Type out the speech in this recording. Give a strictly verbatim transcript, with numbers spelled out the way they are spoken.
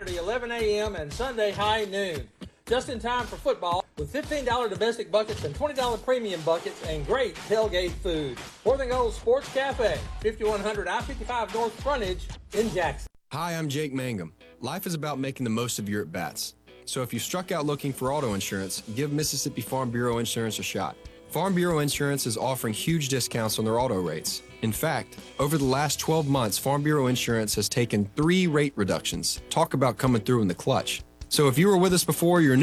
Saturday eleven a.m. and Sunday high noon. Just in time for football with fifteen dollars domestic buckets and twenty dollars premium buckets and great tailgate food. Worthing Gold Sports Cafe, fifty-one hundred I fifty-five North Frontage in Jackson. Hi, I'm Jake Mangum. Life is about making the most of your at-bats. So if you struck out looking for auto insurance, give Mississippi Farm Bureau Insurance a shot. Farm Bureau Insurance is offering huge discounts on their auto rates. In fact, over the last twelve months, Farm Bureau Insurance has taken three rate reductions. Talk about coming through in the clutch. So if you were with us before, you're new.